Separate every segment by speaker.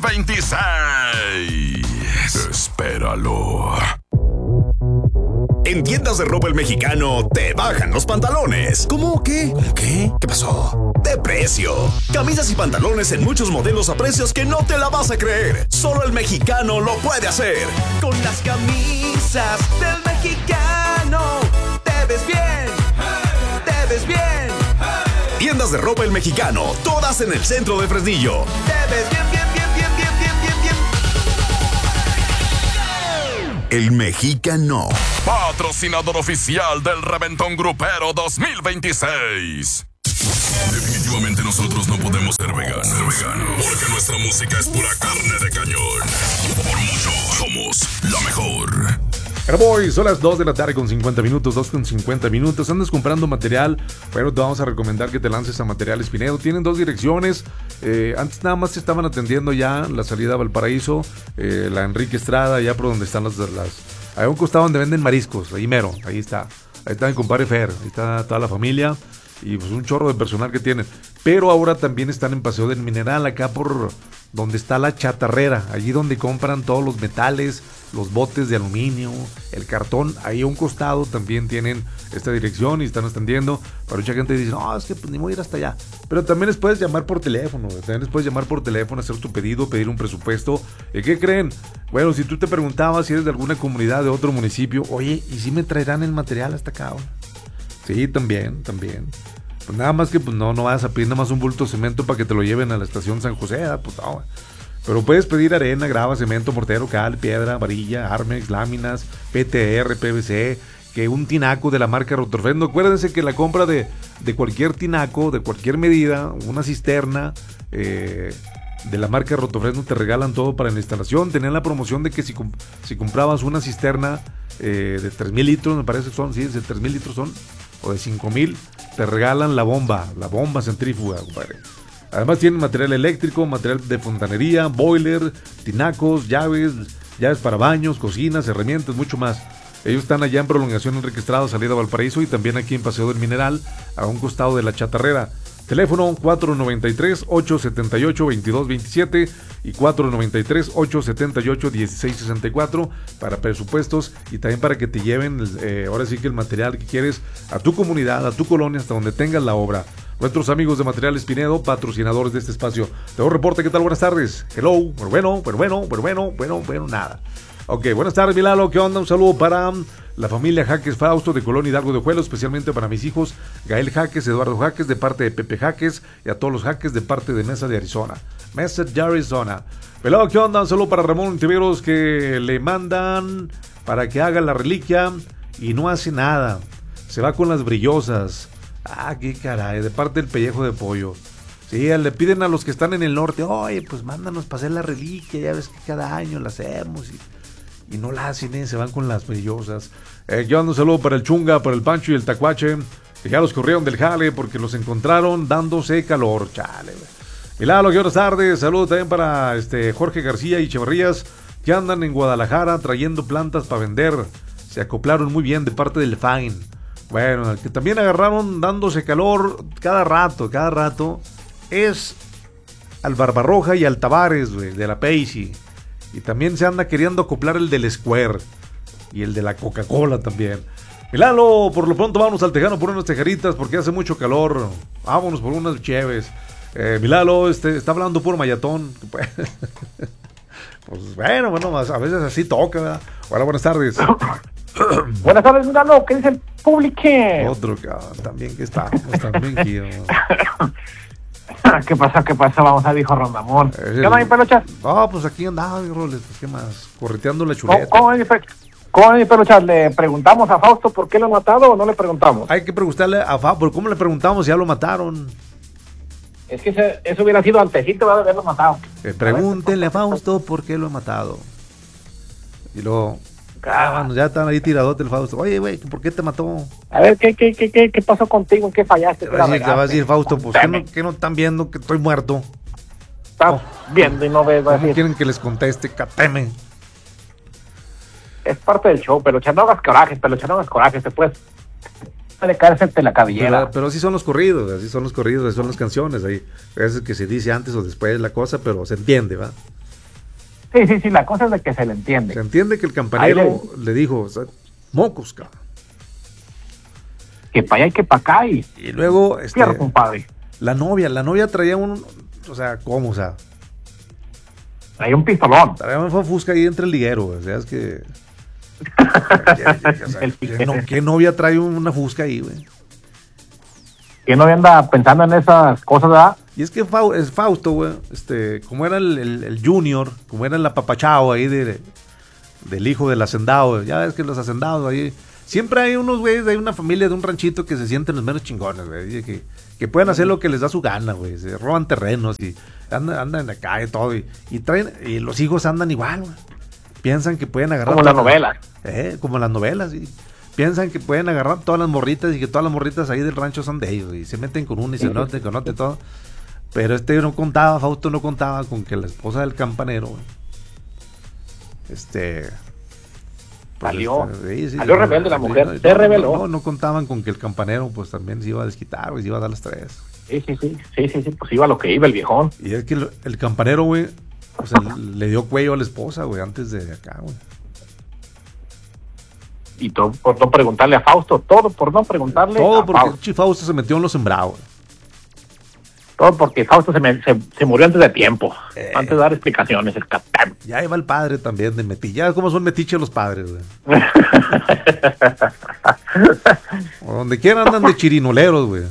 Speaker 1: 2026. Espéralo.
Speaker 2: En tiendas de ropa El Mexicano te bajan los pantalones. ¿Cómo qué? ¿Cómo qué? ¿Qué pasó? De precio. Camisas y pantalones en muchos modelos a precios que no te la vas a creer. Solo El Mexicano lo puede hacer.
Speaker 3: Con las camisas del Mexicano te ves bien, te ves bien.
Speaker 2: Tiendas de ropa El Mexicano, todas en el centro de Fresnillo.
Speaker 3: Te ves bien, bien, bien, bien, bien, bien, bien, bien.
Speaker 2: El Mexicano.
Speaker 1: Patrocinador oficial del Reventón Grupero 2026. Definitivamente nosotros no podemos ser veganos, porque nuestra música es pura carne de cañón. Por mucho, somos la mejor.
Speaker 4: Boys, son las 2 de la tarde con 50 minutos, 2 con 50 minutos. Andas comprando material, bueno, te vamos a recomendar que te lances a Materiales Pinedo. Tienen 2 direcciones. Antes nada más te estaban atendiendo ya la salida a Valparaíso, la Enrique Estrada, allá por donde están las hay un costado donde venden mariscos, ahí mero, ahí está mi compadre Fer, ahí está toda la familia y pues un chorro de personal que tienen. Pero ahora también están en Paseo del Mineral, acá por donde está la chatarrera, allí donde compran todos los metales, los botes de aluminio, el cartón. Ahí a un costado también tienen esta dirección y están atendiendo. Para mucha gente dice, no, es que pues ni voy a ir hasta allá. Pero también les puedes llamar por teléfono, hacer tu pedido, pedir un presupuesto. ¿Y qué creen? Bueno, si tú te preguntabas si eres de alguna comunidad de otro municipio, oye, ¿y si me traerán el material hasta acá? Sí, también. Pues nada más que pues no vas a pedir nada más un bulto de cemento para que te lo lleven a la estación San José, pues no. Pero puedes pedir arena, grava, cemento, mortero, cal, piedra, varilla, armex, láminas, PTR, PVC, que un tinaco de la marca Rotorfresno. Acuérdense que la compra de cualquier tinaco, de cualquier medida, una cisterna de la marca Rotorfresno, te regalan todo para la instalación. Tenían la promoción de que si comprabas una cisterna de 3,000 litros, me parece que son, sí, de 3,000 litros son, o de 5,000, te regalan la bomba centrífuga, compadre. Además tienen material eléctrico, material de fontanería, boiler, tinacos, llaves para baños, cocinas, herramientas, mucho más. Ellos están allá en Prolongación Enrique Estrada, salida a Valparaíso, y también aquí en Paseo del Mineral, a un costado de la chatarrera. Teléfono 493-878-2227 y 493-878-1664 para presupuestos y también para que te lleven ahora sí que el material que quieres a tu comunidad, a tu colonia, hasta donde tengas la obra. Nuestros amigos de Materiales Pinedo, patrocinadores de este espacio. Te doy reporte, ¿qué tal? Buenas tardes. Hello, pero bueno, nada. Ok, buenas tardes, Milalo, ¿qué onda? Un saludo para la familia Jaques Fausto de Colón Hidalgo de Ojuelo, especialmente para mis hijos Gael Jaques, Eduardo Jaques, de parte de Pepe Jaques, y a todos los Jaques de parte de Mesa de Arizona. Milalo, ¿qué onda? Un saludo para Ramón Tiveros, que le mandan para que haga la reliquia y no hace nada. Se va con las brillosas. Ah, qué caray, de parte del pellejo de pollo. Sí, le piden a los que están en el norte, oye, pues mándanos para hacer la reliquia, ya ves que cada año la hacemos y no la hacen, se van con las brillosas. Yo ando un saludo para el Chunga, para el Pancho y el Tacuache, que ya los corrieron del jale porque los encontraron dándose calor, chale. Milagro, que buenas tardes, saludo también para Jorge García y Echeverrías, que andan en Guadalajara trayendo plantas para vender. Se acoplaron muy bien de parte del Fine. Bueno, el que también agarraron dándose calor cada rato, es al Barbarroja y al Tavares, güey, de la Pepsi. Y también se anda queriendo acoplar el del Square y el de la Coca-Cola también. Milalo, por lo pronto vámonos al Tejano por unas tejeritas porque hace mucho calor. Vámonos por unas cheves. Milalo, está hablando puro mayatón. Pues bueno, a veces así toca, ¿verdad? Hola, buenas tardes.
Speaker 5: Buenas tardes, Milalo, ¿qué dice el público?
Speaker 4: Otro cabrón, también que está bien tío.
Speaker 5: ¿Qué pasa? Vamos a dijo Rondamón. ¿Qué más, mi Peluchas?
Speaker 4: No, pues aquí andaba, mi Roles, pues qué más, correteando la chuleta.
Speaker 5: ¿Cómo mi Peluchas? ¿Le preguntamos a Fausto por qué lo ha matado o no le preguntamos?
Speaker 4: Hay que preguntarle a Fausto, ¿cómo le preguntamos si ya lo mataron?
Speaker 5: Es que eso hubiera sido antecito de haberlo matado.
Speaker 4: Pregúntenle a Fausto por qué lo ha matado. Y luego, ya están ahí tiradote el Fausto. Oye, güey, ¿por qué te mató?
Speaker 5: A ver, ¿qué pasó contigo? ¿En qué fallaste?
Speaker 4: Va a decir Fausto, pues, ¿qué no están viendo que estoy muerto?
Speaker 5: Estás viendo y no ves.
Speaker 4: ¿Cómo quieren que les conteste? Cateme.
Speaker 5: Es parte del show, Pelucha, no hagas corajes, te puedes caerse la cabellera.
Speaker 4: Pero así son los corridos, así son las canciones ahí. A veces que se dice antes o después la cosa, pero se entiende, ¿va?
Speaker 5: Sí, la cosa es de que se le entiende.
Speaker 4: Se entiende que el campanero le dijo, o sea, mocos, cabrón.
Speaker 5: Que para allá y que para acá y
Speaker 4: luego,
Speaker 5: fierro, compadre.
Speaker 4: la novia traía o sea, ¿cómo? O sea,
Speaker 5: Traía un pistolón.
Speaker 4: traía un Fusca ahí entre el liguero, o sea, es que... o sea, ¿qué novia trae una Fusca ahí, güey?
Speaker 5: Que no anda pensando en esas cosas, ¿verdad?
Speaker 4: Y es que es Fausto, güey, como era el junior, como era el apapachao ahí del hijo del hacendado, ya ves que los hacendados ahí, siempre hay unos güeyes, hay una familia de un ranchito que se sienten los menos chingones, güey, que pueden hacer lo que les da su gana, güey, se roban terrenos y andan en la calle todo, y traen, y los hijos andan igual, güey, piensan que pueden agarrar...
Speaker 5: Como las novelas.
Speaker 4: Como las novelas, sí. Piensan que pueden agarrar todas las morritas y que todas las morritas ahí del rancho son de ellos y se meten con una y se meten con otra y todo. Pero Fausto no contaba con que la esposa del campanero, güey,
Speaker 5: salió
Speaker 4: sí,
Speaker 5: rebelde la mujer, se rebeló.
Speaker 4: No contaban con que el campanero pues también se iba a desquitar, güey, se iba a dar las tres.
Speaker 5: Sí, pues iba a lo que iba el viejón.
Speaker 4: Y es que el campanero, güey, o sea, le dio cuello a la esposa, güey, antes de acá, güey.
Speaker 5: Y todo por no preguntarle a Fausto, todo por no preguntarle
Speaker 4: todo
Speaker 5: a
Speaker 4: porque
Speaker 5: Fausto.
Speaker 4: Fausto se metió en los sembrados.
Speaker 5: Todo porque Fausto se murió antes de tiempo, antes de dar explicaciones, el capitán.
Speaker 4: Ya iba el padre también de metiche. Ya como son metiches los padres, güey. O donde quiera andan de chirinoleros, güey.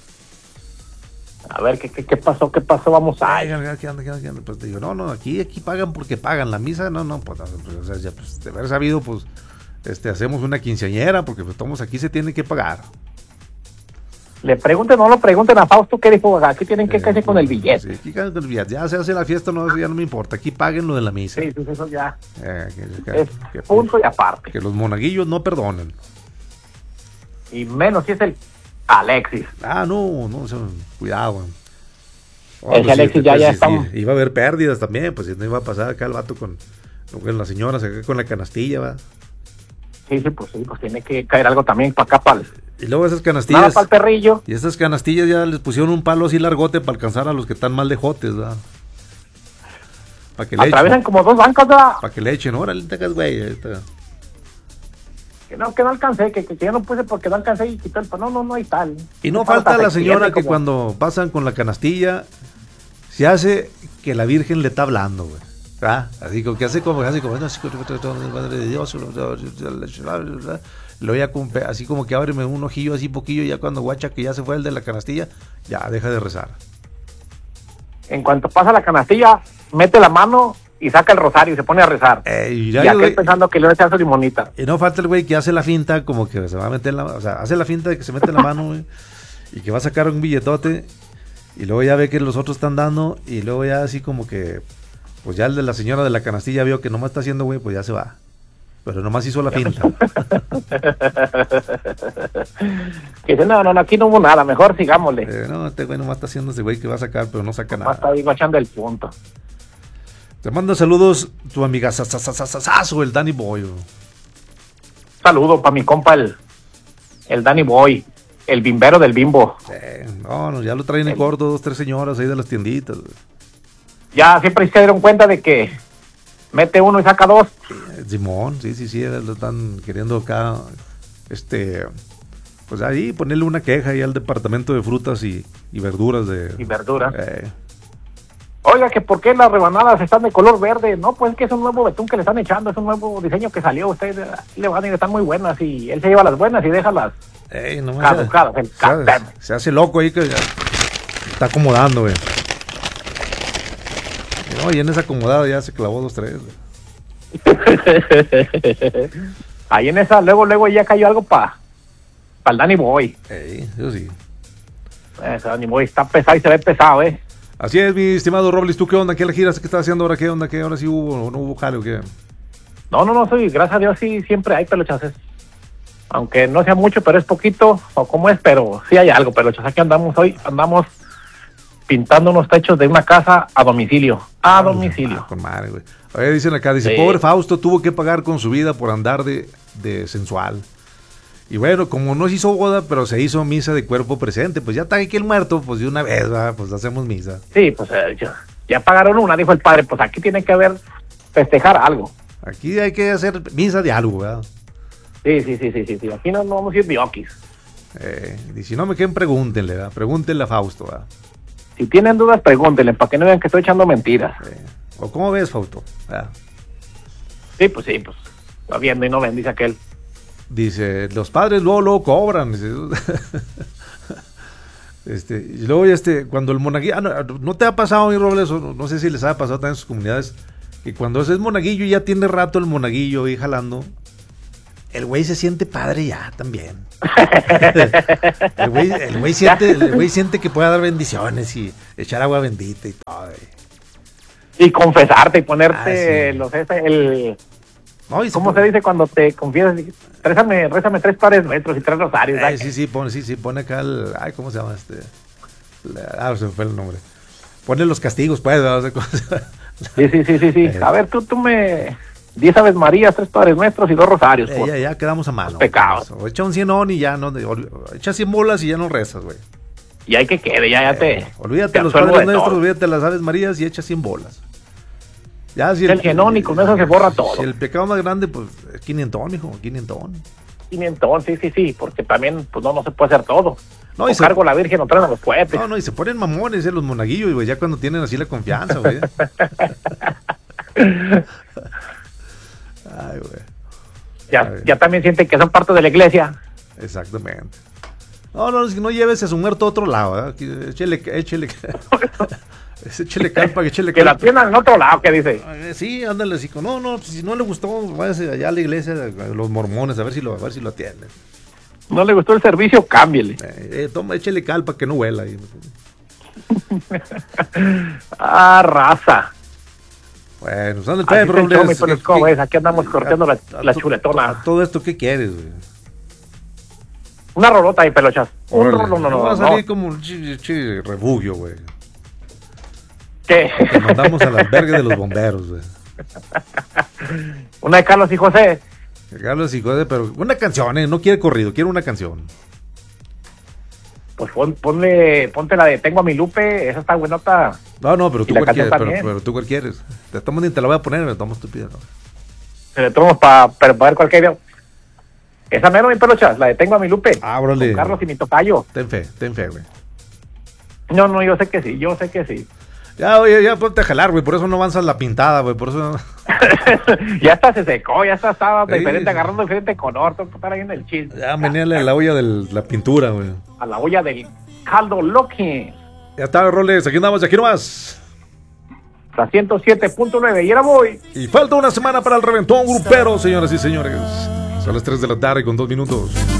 Speaker 5: A ver, ¿qué pasó? Vamos a...
Speaker 4: ¿Qué anda? Pues digo, no, aquí pagan porque pagan. La misa, no, pues, o sea, ya, pues, de haber sabido, pues, hacemos una quinceañera, porque pues todos aquí se tiene que pagar.
Speaker 5: No lo pregunten a Fausto, ¿qué dijo? Aquí tienen que caerse con el billete.
Speaker 4: Sí, aquí caen con el billete. Ya se hace la fiesta, no, eso ya no me importa. Aquí paguen lo de la misa.
Speaker 5: Sí, pues eso ya
Speaker 4: Que
Speaker 5: punto y aparte.
Speaker 4: Que los monaguillos no perdonen.
Speaker 5: Y menos si es el Alexis.
Speaker 4: No, cuidado, güey.
Speaker 5: Ese Alexis ya está.
Speaker 4: Iba a haber pérdidas también, pues si no iba a pasar acá el vato con las señoras acá con la canastilla, va.
Speaker 5: Sí, pues tiene que caer algo también para acá,
Speaker 4: y luego esas canastillas.
Speaker 5: Nada para el perrillo.
Speaker 4: Y esas canastillas ya les pusieron un palo así largote para alcanzar a los que están mal de jotes, ¿verdad? Para que le
Speaker 5: atravesan como dos bancas, ¿verdad?
Speaker 4: Para que le echen, órale, te hagas güey.
Speaker 5: Que no alcancé, que yo no puse porque no alcancé y quitó el palo. No hay tal.
Speaker 4: Y no falta la señora que cuando pasan con la canastilla se hace que la Virgen le está hablando, güey. ¿Ah? Así como madre de Dios, lo voy a así como que ábreme un ojillo así poquillo, y ya cuando guacha que ya se fue el de la canastilla, ya deja de rezar.
Speaker 5: En cuanto pasa la canastilla, mete la mano y saca el rosario y se pone a rezar. Y aquel pensando que le va a echar su limonita.
Speaker 4: Y no falta el güey que hace la finta, como que se va a meter hace la finta de que se mete la mano, güey, y que va a sacar un billetote, y luego ya ve que los otros están dando, y luego ya así como que pues ya el de la señora de la canastilla vio que nomás está haciendo, güey, pues ya se va. Pero nomás hizo la finta.
Speaker 5: Que dice, no, aquí no hubo nada, mejor sigámosle.
Speaker 4: No, este güey nomás está haciendo ese güey que va a sacar, pero no saca nada.
Speaker 5: Está ahí guachando el punto.
Speaker 4: Te mando saludos tu amiga Sasasasasazo, el Danny Boy.
Speaker 5: Saludo para mi compa el Danny Boy, el bimbero del Bimbo.
Speaker 4: No, ya lo traen en corto 2, 3 señoras ahí de las tienditas, güey.
Speaker 5: Ya siempre se dieron cuenta de que mete uno y saca dos.
Speaker 4: Simón, sí, lo están queriendo acá, pues ahí ponerle una queja ahí al departamento de frutas y verduras
Speaker 5: Y verduras. Oiga, que por qué las rebanadas están de color verde. No, pues es que es un nuevo betún que le están echando, es un nuevo diseño que salió. Ustedes le van a ir, están muy buenas y él se lleva las buenas y deja las caducadas.
Speaker 4: Se hace loco ahí que ya está acomodando, güey. No, y en esa acomodada ya se clavó 2, 3.
Speaker 5: Ahí en esa, luego ya cayó algo para el Danny Boy.
Speaker 4: Yo sí.
Speaker 5: Ese Danny Boy está pesado y se ve pesado,
Speaker 4: Así es, mi estimado Robles. ¿Tú qué onda? ¿Qué la giras? ¿Qué estás haciendo ahora? ¿Qué onda? ¿Qué ahora sí hubo o no hubo jale o qué?
Speaker 5: No, soy, gracias a Dios sí, siempre hay pelochas. Aunque no sea mucho, pero es poquito, o como es, pero sí hay algo, pelochas. Aquí andamos hoy, pintando unos techos de una casa a domicilio.
Speaker 4: Con madre, güey. Oye, dicen acá, pobre Fausto tuvo que pagar con su vida por andar de sensual. Y bueno, como no se hizo boda, pero se hizo misa de cuerpo presente, pues ya está aquí el muerto, pues de una vez, pues hacemos misa.
Speaker 5: Sí, pues ya pagaron una, dijo el padre, pues aquí tiene que haber festejar algo.
Speaker 4: Aquí hay que hacer misa de algo, ¿verdad?
Speaker 5: Sí. Aquí no vamos a ir biokis.
Speaker 4: Y si no me queden, pregúntenle, ¿verdad? Pregúntenle a Fausto, ¿verdad?
Speaker 5: Si tienen dudas, pregúntenle, para que no vean que estoy echando mentiras.
Speaker 4: ¿O cómo ves, Fausto? ¿Verdad?
Speaker 5: Sí, pues, va viendo y no ven, dice aquel.
Speaker 4: Dice, los padres luego cobran. Dice, y luego cuando el monaguillo, no te ha pasado, mi Robles, no sé si les ha pasado también en sus comunidades, que cuando es monaguillo y ya tiene rato el monaguillo ahí jalando, el güey se siente padre ya también. el güey siente que puede dar bendiciones y echar agua bendita y todo.
Speaker 5: Y confesarte y ponerte
Speaker 4: sí.
Speaker 5: No, ¿cómo se dice cuando te confiesas? Rézame 3 pares nuestros y 3 rosarios.
Speaker 4: Pone acá ¿cómo se llama se me fue el nombre. Pone los castigos, pues.
Speaker 5: Sí. A ver, tú me 10 Aves Marías, 3 Padres Nuestros y 2 rosarios.
Speaker 4: Ya quedamos a mano.
Speaker 5: Pecados.
Speaker 4: O echa un 100 y ya no, echa 100 bolas y ya no rezas, güey.
Speaker 5: Y hay que quede, ya te.
Speaker 4: Olvídate los Padres Nuestros, olvídate las Aves Marías y echa 100 bolas. Ya, si
Speaker 5: el genón y con eso se borra todo.
Speaker 4: Si el pecado más grande, pues es 500, hijo, 500.
Speaker 5: 500, sí, porque también pues no se puede hacer todo.
Speaker 4: No,
Speaker 5: o cargo la Virgen, o traen a los cohetes.
Speaker 4: No, y se ponen mamones, los monaguillos, güey, ya cuando tienen así la confianza, güey. Ay, güey.
Speaker 5: Ya también sienten que son parte de la iglesia.
Speaker 4: Exactamente. No lleves a su muerto a otro lado, ¿eh? Échele calpa,
Speaker 5: que la tiendan en otro lado, ¿qué dice?
Speaker 4: Sí, ándale, sí. No, si no le gustó, váyase allá a la iglesia, los mormones, a ver si lo atienden.
Speaker 5: No le gustó el servicio, cámbiele.
Speaker 4: Toma, échele calpa que no huela.
Speaker 5: Raza.
Speaker 4: Bueno, ¿dónde está el problema?
Speaker 5: Aquí andamos cortando la chuletona.
Speaker 4: ¿A todo esto qué quieres, güey?
Speaker 5: Una rolota ahí, pelochas. No.
Speaker 4: Va a salir como un refugio, güey.
Speaker 5: ¿Qué?
Speaker 4: Te mandamos al albergue de los bomberos, güey.
Speaker 5: Una de Carlos y José.
Speaker 4: Carlos y José, pero una canción, no quiere corrido, quiere una canción.
Speaker 5: Pues ponte la de Tengo a mi Lupe, esa está buenota.
Speaker 4: No, pero tú cuál quieres, pero tú cuál quieres. Te la voy a poner, me tomo estúpido.
Speaker 5: Se le tomo para ver cuál video. Esa mero, mi pelochas, la de Tengo a mi Lupe.
Speaker 4: Ábrale.
Speaker 5: Con Carlos y mi tocayo.
Speaker 4: Ten fe, güey.
Speaker 5: No, yo sé que sí.
Speaker 4: Ya ponte a jalar, güey, por eso no avanzas la pintada, güey, por eso...
Speaker 5: Ya hasta se secó, estaba diferente, agarrando diferente color, tengo que estar ahí en el chiste.
Speaker 4: Ya, menéale a la olla de la pintura, güey.
Speaker 5: A la olla del caldo Loki.
Speaker 4: Ya está, Roles, aquí andamos, aquí nomás.
Speaker 5: La 107.9, y era voy.
Speaker 4: Y falta una semana para el reventón grupero, señoras y señores. Son las 3 de la tarde con 2 minutos.